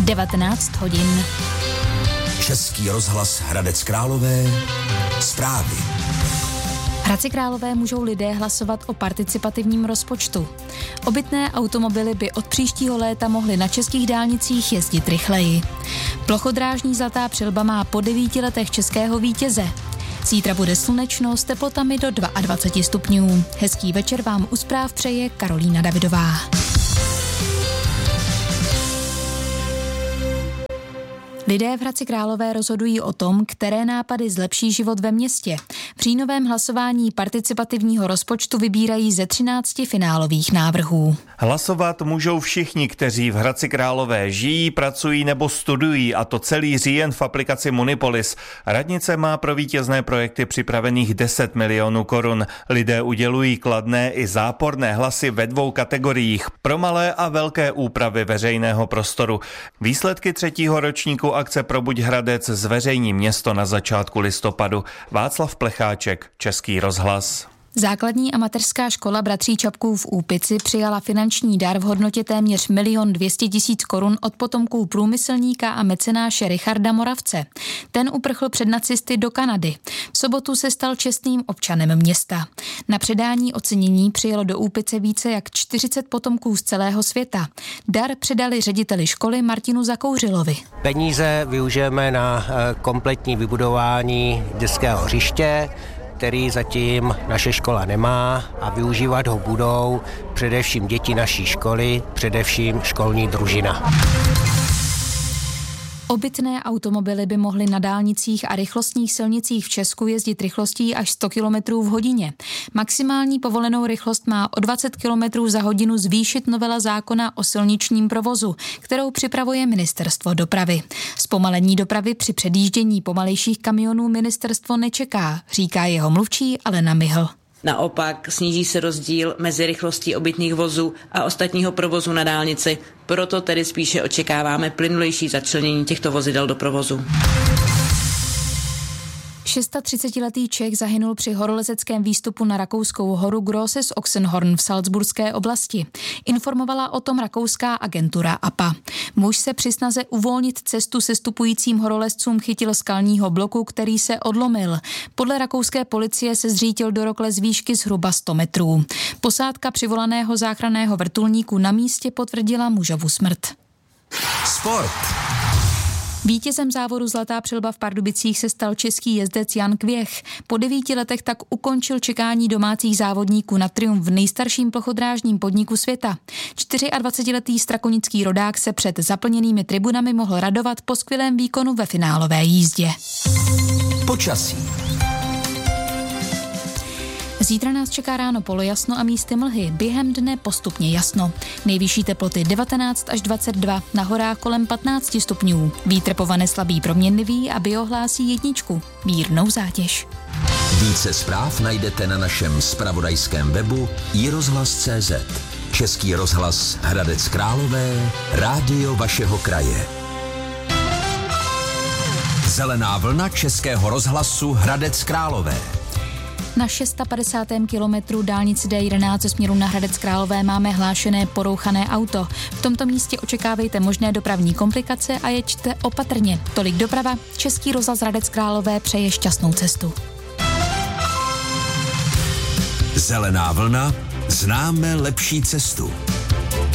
19 hodin. Český rozhlas Hradec Králové. Zprávy. V Hradci Králové můžou lidé hlasovat o participativním rozpočtu. Obytné automobily by od příštího léta mohly na českých dálnicích jezdit rychleji. Plochodrážní Zlatá přilba má po 9 letech českého vítěze. Zítra bude slunečno s teplotami do 22 stupňů. Hezký večer vám u zpráv přeje Karolína Davidová. Lidé v Hradci Králové rozhodují o tom, které nápady zlepší život ve městě. V říjnovém hlasování participativního rozpočtu vybírají ze 13 finálových návrhů. Hlasovat můžou všichni, kteří v Hradci Králové žijí, pracují nebo studují, a to celý říjen v aplikaci Munipolis. Radnice má pro vítězné projekty připravených 10 milionů korun. Lidé udělují kladné i záporné hlasy ve 2 kategoriích. Pro malé a velké úpravy veřejného prostoru. Výsledky 3. ročníku akce Probuď Hradec zveřejní město na začátku listopadu. Václav Plecháček, Český rozhlas. Základní a mateřská škola Bratří Čapků v Úpici přijala finanční dar v hodnotě téměř 1 200 000 korun od potomků průmyslníka a mecenáše Richarda Moravce. Ten uprchl před nacisty do Kanady. V sobotu se stal čestným občanem města. Na předání ocenění přijelo do Úpice více jak 40 potomků z celého světa. Dar předali řediteli školy Martinu Zakouřilovi. Peníze využijeme na kompletní vybudování dětského hřiště, který zatím naše škola nemá, a využívat ho budou především děti naší školy, především školní družina. Obytné automobily by mohly na dálnicích a rychlostních silnicích v Česku jezdit rychlostí až 100 km v hodině. Maximální povolenou rychlost má o 20 km za hodinu zvýšit novela zákona o silničním provozu, kterou připravuje Ministerstvo dopravy. Zpomalení dopravy při předjíždění pomalejších kamionů ministerstvo nečeká, říká jeho mluvčí Alena Mihl. Naopak sníží se rozdíl mezi rychlostí obytných vozů a ostatního provozu na dálnici. Proto tedy spíše očekáváme plynulejší začlenění těchto vozidel do provozu. 36letý Čech zahynul při horolezeckém výstupu na rakouskou horu Grosses Oxenhorn v Salzburské oblasti. Informovala o tom rakouská agentura APA. Muž se při snaze uvolnit cestu sestupujícím horolezcům chytil skalního bloku, který se odlomil. Podle rakouské policie se zřítil do rokle z výšky zhruba 100 metrů. Posádka přivolaného záchranného vrtulníku na místě potvrdila mužovu smrt. Sport. Vítězem závodu Zlatá přilba v Pardubicích se stal český jezdec Jan Kvěch. Po 9 letech tak ukončil čekání domácích závodníků na triumf v nejstarším plochodrážním podniku světa. 24letý strakonický rodák se před zaplněnými tribunami mohl radovat po skvělém výkonu ve finálové jízdě. Počasí. Zítra nás čeká ráno polojasno a místy mlhy, během dne postupně jasno. Nejvyšší teploty 19 až 22, na horách kolem 15 stupňů. Vítr povane slabý proměnlivý a biohlásí 1, mírnou zátěž. Více zpráv najdete na našem zpravodajském webu iRozhlas.cz. Český rozhlas Hradec Králové, rádio vašeho kraje. Zelená vlna Českého rozhlasu Hradec Králové. Na 650. kilometru dálnici D11 ze směru na Hradec Králové máme hlášené porouchané auto. V tomto místě očekávejte možné dopravní komplikace a jeďte opatrně. Tolik doprava. Český rozhlas Hradec Králové přeje šťastnou cestu. Zelená vlna, známe lepší cestu.